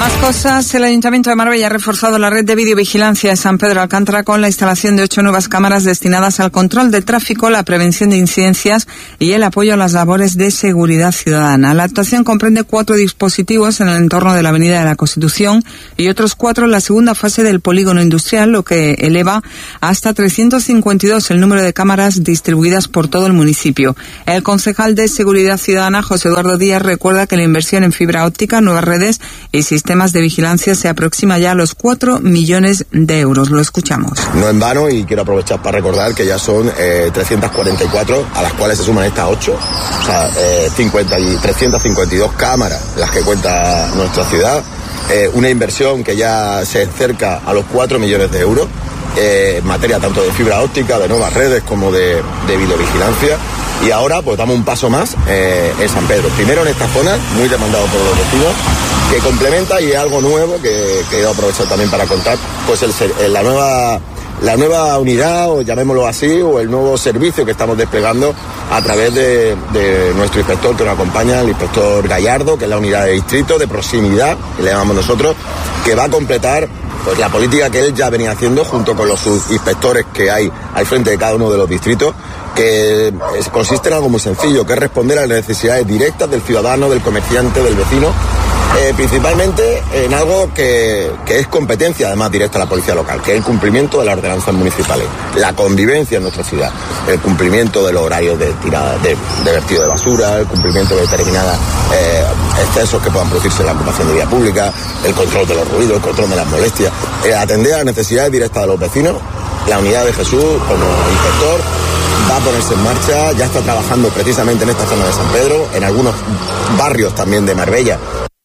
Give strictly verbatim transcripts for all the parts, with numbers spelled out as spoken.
Más cosas. El Ayuntamiento de Marbella ha reforzado la red de videovigilancia de San Pedro de Alcántara con la instalación de ocho nuevas cámaras destinadas al control del tráfico, la prevención de incidencias y el apoyo a las labores de seguridad ciudadana. La actuación comprende cuatro dispositivos en el entorno de la Avenida de la Constitución y otros cuatro en la segunda fase del polígono industrial, lo que eleva hasta trescientos cincuenta y dos el número de cámaras distribuidas por todo el municipio. El concejal de Seguridad Ciudadana, José Eduardo Díaz, recuerda que la inversión en fibra óptica, nuevas redes y sistemas Sistemas de vigilancia se aproxima ya a los cuatro millones de euros. Lo escuchamos. No en vano, y quiero aprovechar para recordar que ya son eh, trescientas cuarenta y cuatro, a las cuales se suman estas ocho, o sea, eh, cincuenta y, trescientas cincuenta y dos cámaras las que cuenta nuestra ciudad, eh, una inversión que ya se acerca a los cuatro millones de euros, eh, en materia tanto de fibra óptica, de nuevas redes, como de, de videovigilancia. Y ahora pues damos un paso más eh, en San Pedro. Primero en esta zona, muy demandado por los vecinos, que complementa y es algo nuevo que quiero aprovechar también para contar, pues el, la nueva la nueva unidad, o llamémoslo así, o el nuevo servicio que estamos desplegando a través de, de nuestro inspector que nos acompaña, el inspector Gallardo, que es la unidad de distrito de proximidad, que le llamamos nosotros, que va a completar pues la política que él ya venía haciendo junto con los subinspectores que hay al frente de cada uno de los distritos, que consiste en algo muy sencillo, que es responder a las necesidades directas del ciudadano, del comerciante, del vecino, eh, principalmente en algo que, que es competencia además directa de la policía local, que es el cumplimiento de las ordenanzas municipales, la convivencia en nuestra ciudad, el cumplimiento de los horarios de tirada, de, de vertido de basura, el cumplimiento de determinados eh, excesos que puedan producirse en la ocupación de vía pública, el control de los ruidos, el control de las molestias, eh, atender a las necesidades directas de los vecinos. La unidad de Jesús, como inspector, va a ponerse en marcha, ya está trabajando precisamente en esta zona de San Pedro, en algunos barrios también de Marbella.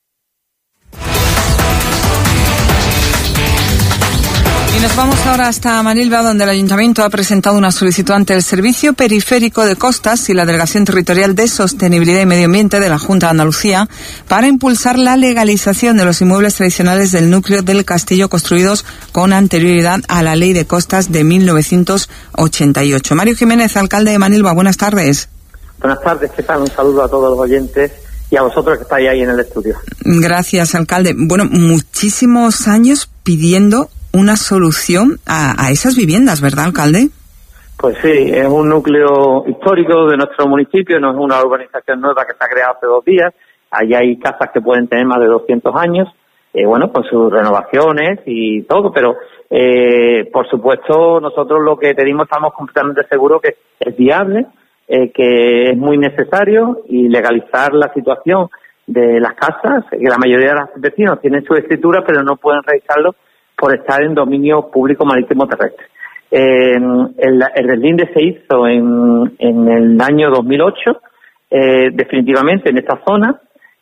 Y nos vamos ahora hasta Manilva, donde el Ayuntamiento ha presentado una solicitud ante el Servicio Periférico de Costas y la Delegación Territorial de Sostenibilidad y Medio Ambiente de la Junta de Andalucía para impulsar la legalización de los inmuebles tradicionales del núcleo del castillo construidos con anterioridad a la Ley de Costas de mil novecientos ochenta y ocho. Mario Jiménez, alcalde de Manilva, buenas tardes. Buenas tardes, ¿qué tal? Un saludo a todos los oyentes y a vosotros que estáis ahí en el estudio. Gracias, alcalde. Bueno, muchísimos años pidiendo una solución a, a esas viviendas, ¿verdad, alcalde? Pues sí, es un núcleo histórico de nuestro municipio, no es una urbanización nueva que se ha creado hace dos días. Allí hay casas que pueden tener más de doscientos años, eh, bueno, con sus renovaciones y todo, pero eh, por supuesto nosotros lo que pedimos, estamos completamente seguros que es viable, eh, que es muy necesario, y legalizar la situación de las casas, que la mayoría de los vecinos tienen su escritura pero no pueden realizarlo por estar en dominio público marítimo terrestre. Eh, el, el deslinde se hizo en, en el año dos mil ocho, eh, definitivamente en esta zona,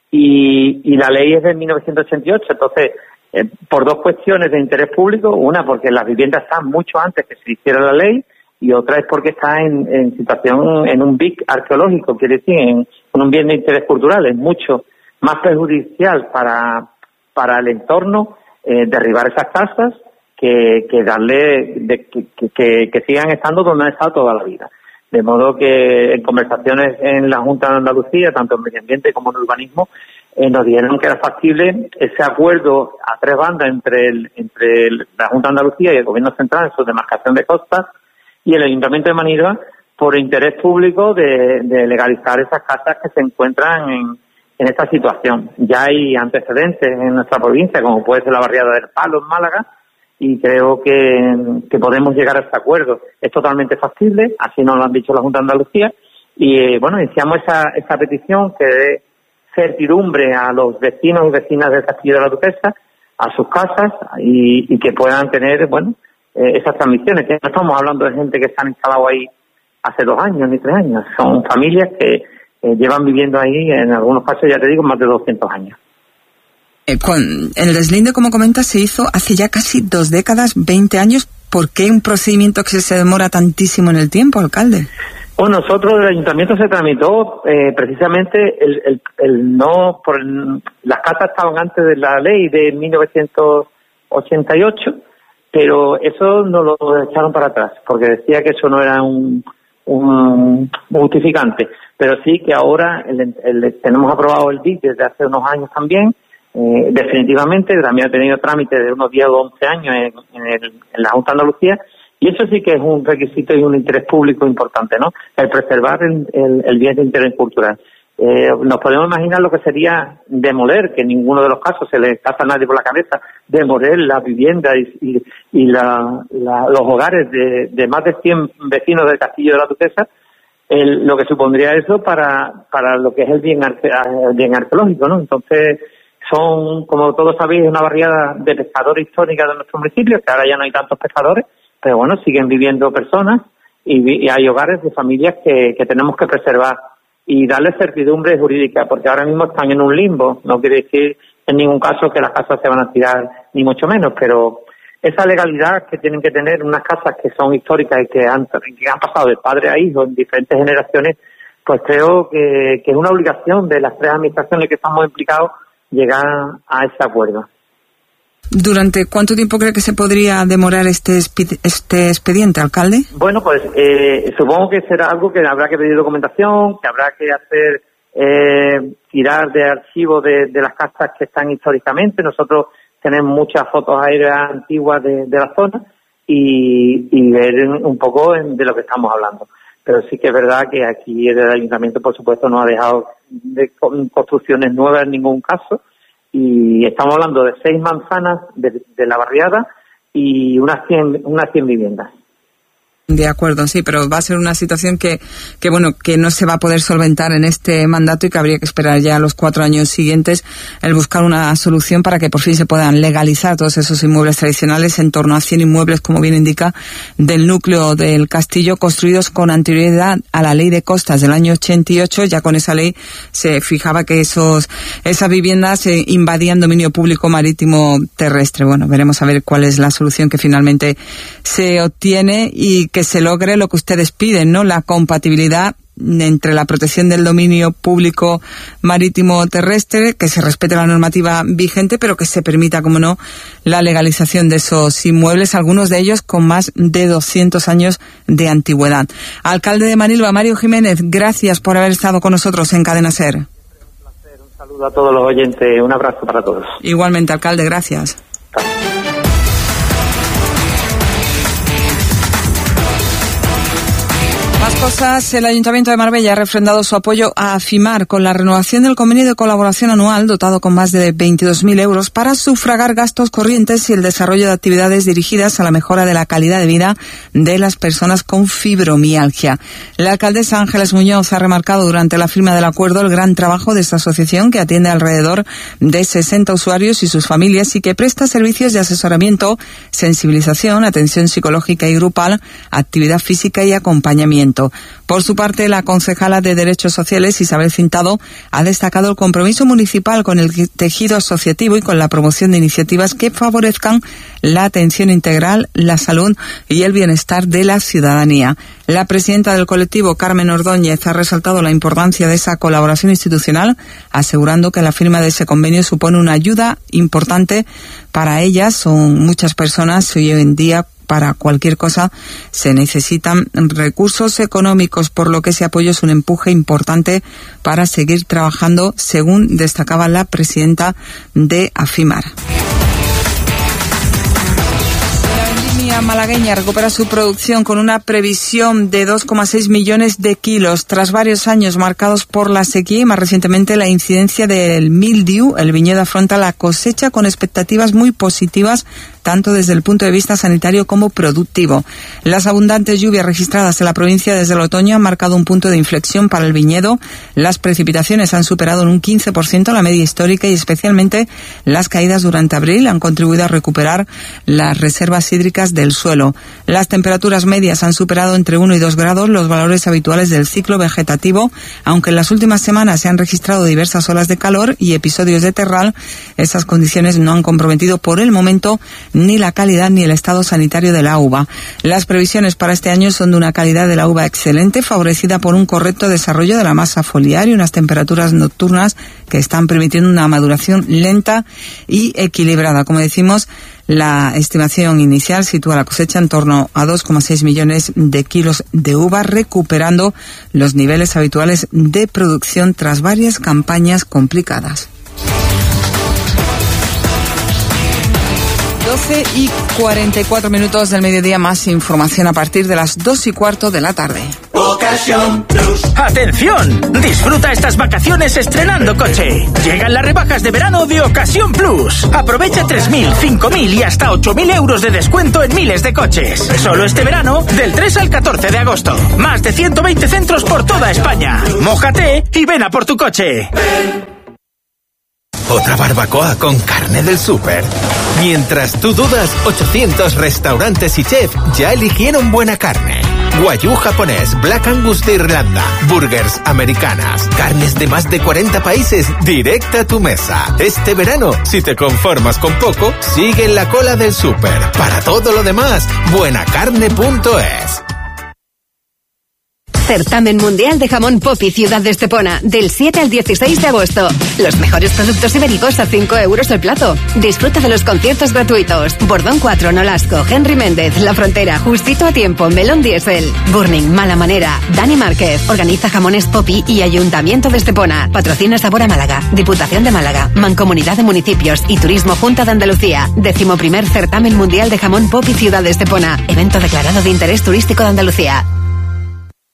y, y la ley es de mil novecientos ochenta y ocho, entonces, eh, por dos cuestiones de interés público, una porque las viviendas están mucho antes que se hiciera la ley, y otra es porque está en, en situación, en un B I C arqueológico, quiere decir, en, en un bien de interés cultural, es mucho más perjudicial para, para el entorno Eh, derribar esas casas que, que darle de, que, que, que sigan estando donde han estado toda la vida. De modo que en conversaciones en la Junta de Andalucía, tanto en medio ambiente como en urbanismo, eh, nos dijeron que era factible ese acuerdo a tres bandas entre el, entre el, la Junta de Andalucía y el Gobierno Central en su demarcación de costas y el Ayuntamiento de Manilva, por interés público de, de legalizar esas casas que se encuentran en en esta situación. Ya hay antecedentes en nuestra provincia, como puede ser la barriada del Palo en Málaga, y creo que, que podemos llegar a este acuerdo. Es totalmente factible, así nos lo han dicho la Junta de Andalucía, y eh, bueno, iniciamos esa, esa petición que dé certidumbre a los vecinos y vecinas del Castillo de la Duquesa, a sus casas, y, y que puedan tener, bueno, eh, esas transmisiones. Que no estamos hablando de gente que se han instalado ahí hace dos años ni tres años, son familias que Eh, llevan viviendo ahí, en algunos casos, ya te digo, más de doscientos años. Eh, con el deslinde, como comentas, se hizo hace ya casi dos décadas, veinte años. ¿Por qué un procedimiento que se demora tantísimo en el tiempo, alcalde? Bueno, nosotros, el ayuntamiento se tramitó eh, precisamente el, el, el no, por el, las casas estaban antes de la ley de mil novecientos ochenta y ocho, pero eso no lo echaron para atrás, porque decía que eso no era un, un justificante. Pero sí que ahora el, el, tenemos aprobado el D I C desde hace unos años también, eh, definitivamente. También ha tenido trámite de unos diez o once años en, en, el, en la Junta de Andalucía, y eso sí que es un requisito y un interés público importante, ¿no? El preservar el, el, el bien de interés cultural. Eh, nos podemos imaginar lo que sería demoler, que en ninguno de los casos se le pasa a nadie por la cabeza, demoler la vivienda y, y, y la, la, los hogares de, de más de cien vecinos del Castillo de la Duquesa, el, lo que supondría eso para, para lo que es el bien, arque, el bien arqueológico, ¿no? Entonces, son, como todos sabéis, una barriada de pescadores histórica de nuestro municipio, que ahora ya no hay tantos pescadores, pero bueno, siguen viviendo personas y, y hay hogares de familias que, que tenemos que preservar y darle certidumbre jurídica, porque ahora mismo están en un limbo. No quiere decir en ningún caso que las casas se van a tirar, ni mucho menos, pero esa legalidad que tienen que tener unas casas que son históricas y que han, que han pasado de padre a hijo en diferentes generaciones, pues creo que, que es una obligación de las tres administraciones que estamos implicados llegar a ese acuerdo. ¿Durante cuánto tiempo cree que se podría demorar este este expediente, alcalde? Bueno, pues eh, supongo que será algo que habrá que pedir documentación, que habrá que hacer, eh, tirar de archivos de, de las casas que están históricamente. Nosotros tenemos muchas fotos aéreas antiguas de, de la zona y, y ver un poco de lo que estamos hablando. Pero sí que es verdad que aquí el ayuntamiento, por supuesto, no ha dejado de construcciones nuevas en ningún caso. Y estamos hablando de seis manzanas de, de la barriada y unas cien, unas cien viviendas. De acuerdo, sí, pero va a ser una situación que, que bueno, que no se va a poder solventar en este mandato y que habría que esperar ya los cuatro años siguientes el buscar una solución para que por fin se puedan legalizar todos esos inmuebles tradicionales, en torno a cien inmuebles, como bien indica, del núcleo del castillo, construidos con anterioridad a la ley de costas del año ochenta y ocho. Ya con esa ley se fijaba que esos, esas viviendas eh, invadían dominio público marítimo terrestre. Bueno, veremos a ver cuál es la solución que finalmente se obtiene y que se logre lo que ustedes piden, ¿no? La compatibilidad entre la protección del dominio público marítimo terrestre, que se respete la normativa vigente, pero que se permita, como no, la legalización de esos inmuebles, algunos de ellos con más de doscientos años de antigüedad. Alcalde de Manilva, Mario Jiménez, gracias por haber estado con nosotros en Cadena SER. Un placer, un saludo a todos los oyentes, un abrazo para todos. Igualmente, alcalde, gracias. Más cosas. El Ayuntamiento de Marbella ha refrendado su apoyo a AFIMAR con la renovación del convenio de colaboración anual dotado con más de veintidós mil euros para sufragar gastos corrientes y el desarrollo de actividades dirigidas a la mejora de la calidad de vida de las personas con fibromialgia. La alcaldesa Ángeles Muñoz ha remarcado durante la firma del acuerdo el gran trabajo de esta asociación, que atiende alrededor de sesenta usuarios y sus familias y que presta servicios de asesoramiento, sensibilización, atención psicológica y grupal, actividad física y acompañamiento. Por su parte, la concejala de Derechos Sociales, Isabel Cintado, ha destacado el compromiso municipal con el tejido asociativo y con la promoción de iniciativas que favorezcan la atención integral, la salud y el bienestar de la ciudadanía. La presidenta del colectivo, Carmen Ordóñez, ha resaltado la importancia de esa colaboración institucional, asegurando que la firma de ese convenio supone una ayuda importante para ellas. Son muchas personas y hoy en día, para cualquier cosa se necesitan recursos económicos, por lo que ese apoyo es un empuje importante para seguir trabajando, según destacaba la presidenta de AFIMAR. La malagueña recupera su producción con una previsión de dos coma seis millones de kilos. Tras varios años marcados por la sequía y más recientemente la incidencia del mildiu, el viñedo afronta la cosecha con expectativas muy positivas, tanto desde el punto de vista sanitario como productivo. Las abundantes lluvias registradas en la provincia desde el otoño han marcado un punto de inflexión para el viñedo. Las precipitaciones han superado en un quince por ciento la media histórica y especialmente las caídas durante abril han contribuido a recuperar las reservas hídricas del suelo. Las temperaturas medias han superado entre uno y dos grados los valores habituales del ciclo vegetativo, aunque en las últimas semanas se han registrado diversas olas de calor y episodios de terral. Esas condiciones no han comprometido por el momento ni la calidad ni el estado sanitario de la uva. Las previsiones para este año son de una calidad de la uva excelente, favorecida por un correcto desarrollo de la masa foliar y unas temperaturas nocturnas que están permitiendo una maduración lenta y equilibrada. Como decimos, la estimación inicial sitúa la cosecha en torno a dos coma seis millones de kilos de uva, recuperando los niveles habituales de producción tras varias campañas complicadas. doce y cuarenta y cuatro minutos del mediodía. Más información a partir de las dos y cuarto de la tarde. Ocasión Plus. ¡Atención! Disfruta estas vacaciones estrenando coche. Llegan las rebajas de verano de Ocasión Plus. Aprovecha tres mil, cinco mil y hasta ocho mil euros de descuento en miles de coches. Solo este verano, del tres al catorce de agosto. Más de ciento veinte centros por toda España. Mójate y ven a por tu coche. Otra barbacoa con carne del súper. Mientras tú dudas, ochocientos restaurantes y chef ya eligieron buena carne. Wagyu japonés, Black Angus de Irlanda, burgers americanas, carnes de más de cuarenta países directa a tu mesa. Este verano, si te conformas con poco, sigue en la cola del súper. Para todo lo demás, buenacarne punto es. Certamen Mundial de Jamón Popi Ciudad de Estepona, del siete al dieciséis de agosto. Los mejores productos ibéricos a cinco euros el plato. Disfruta de los conciertos gratuitos. Bordón cuatro, Nolasco, Henry Méndez, La Frontera, Justito a Tiempo, Melón Diesel, Burning, Mala Manera, Dani Márquez. Organiza Jamones Popi y Ayuntamiento de Estepona. Patrocina Sabor a Málaga, Diputación de Málaga, Mancomunidad de Municipios y Turismo Junta de Andalucía. Décimo primer Certamen Mundial de Jamón Popi Ciudad de Estepona. Evento declarado de interés turístico de Andalucía.